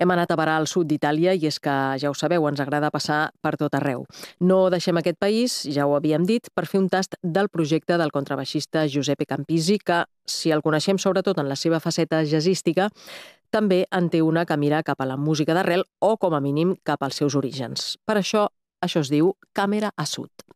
Hem anat a parar al sud d'Itàlia i és que, ja ho sabeu, ens agrada passar per tot arreu. No deixem aquest país, ja ho havíem dit, per fer un tast del projecte del contrabaixista Giuseppe Campisi, que, si el coneixem sobretot en la seva faceta jazzística, també en té una que mira cap a la música d'arrel o, com a mínim, cap als seus orígens. Per això es diu Càmera a Sud.